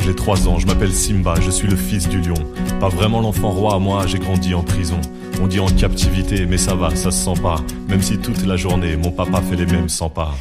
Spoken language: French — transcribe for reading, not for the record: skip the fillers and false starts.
j'ai 3 ans, je m'appelle Simba, je suis le fils du lion. Pas vraiment l'enfant roi, moi j'ai grandi en prison. On dit en captivité, mais ça va, ça se sent pas. Même si toute la journée, mon papa fait les mêmes 100 pas.